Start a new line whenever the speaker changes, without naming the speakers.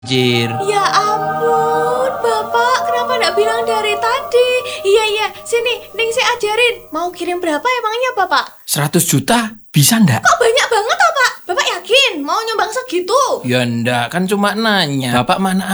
Jir.
Ya ampun, Bapak, kenapa nggak bilang dari tadi? Iya, sini, Ning saya ajarin. Mau kirim berapa emangnya, Bapak?
100 juta bisa ndak?
Kok banyak banget, Pak? Bapak yakin mau nyumbang segitu?
Ya ndak, kan cuma nanya. Bapak mana